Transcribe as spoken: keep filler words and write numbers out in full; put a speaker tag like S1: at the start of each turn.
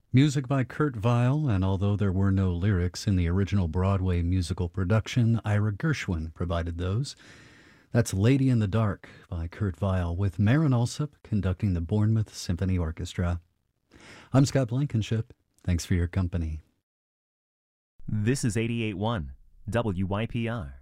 S1: Music by Kurt Weill, and although there were no lyrics in the original Broadway musical production, Ira Gershwin provided those. That's Lady in the Dark by Kurt Weill, with Marin Alsop conducting the Bournemouth Symphony Orchestra. I'm Scott Blankenship. Thanks for your company.
S2: This is eighty-eight point one W Y P R.